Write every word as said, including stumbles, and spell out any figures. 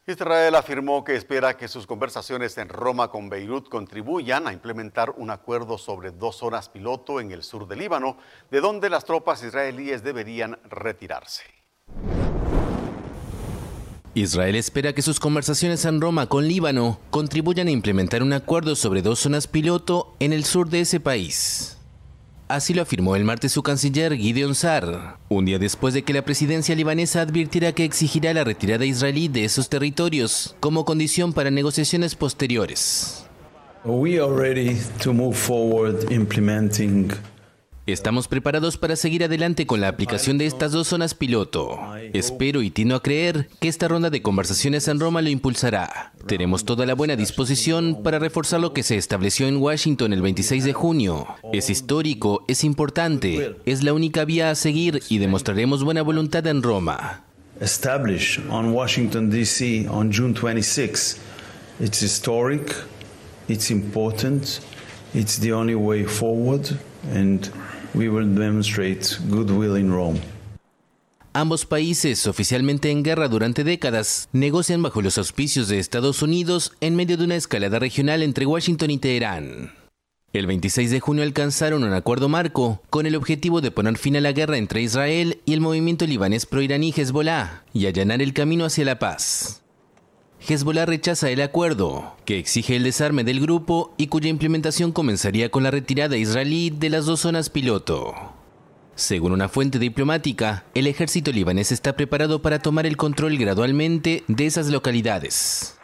Israel afirmó que espera que sus conversaciones en Roma con Beirut contribuyan a implementar un acuerdo sobre dos zonas piloto en el sur del Líbano, de donde las tropas israelíes deberían retirarse. Israel espera que sus conversaciones en Roma con Líbano contribuyan a implementar un acuerdo sobre dos zonas piloto en el sur de ese país. Así lo afirmó el martes su canciller Gideon Sa'ar, un día después de que la presidencia libanesa advirtiera que exigirá la retirada israelí de esos territorios como condición para negociaciones posteriores. We are ready to move forward implementing. Estamos preparados para seguir adelante con la aplicación de estas dos zonas piloto. Espero y tiendo a creer que esta ronda de conversaciones en Roma lo impulsará. Tenemos toda la buena disposición para reforzar lo que se estableció en Washington el veintiséis de junio. Es histórico, es importante, es la única vía a seguir y demostraremos buena voluntad en Roma. Established on Washington, D C on June twenty-sixth. It's historic, it's important, it's the only way forward and we will demonstrate goodwill in Rome. Ambos países, oficialmente en guerra durante décadas, negocian bajo los auspicios de Estados Unidos en medio de una escalada regional entre Washington y Teherán. El veintiséis de junio alcanzaron un acuerdo marco con el objetivo de poner fin a la guerra entre Israel y el movimiento libanés proiraní Hezbollah y allanar el camino hacia la paz. Hezbollah rechaza el acuerdo, que exige el desarme del grupo y cuya implementación comenzaría con la retirada israelí de las dos zonas piloto. Según una fuente diplomática, el ejército libanés está preparado para tomar el control gradualmente de esas localidades.